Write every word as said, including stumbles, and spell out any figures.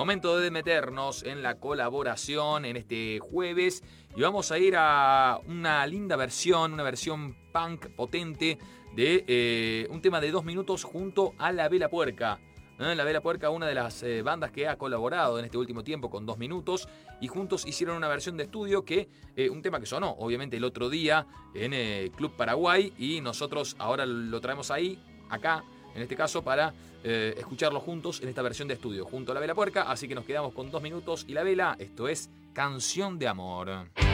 momento de meternos en la colaboración en este jueves y vamos a ir a una linda versión, una versión punk potente de eh, un tema de dos minutos junto a La Vela Puerca. ¿Eh? La Vela Puerca, una de las eh, bandas que ha colaborado en este último tiempo con Dos Minutos, y juntos hicieron una versión de estudio que, eh, un tema que sonó obviamente el otro día en eh, Club Paraguay, y nosotros ahora lo traemos ahí, acá, en este caso, para eh, escucharlo juntos en esta versión de estudio, junto a La Vela Puerca. Así que nos quedamos con Dos Minutos y La Vela. Esto es Canción de Amor.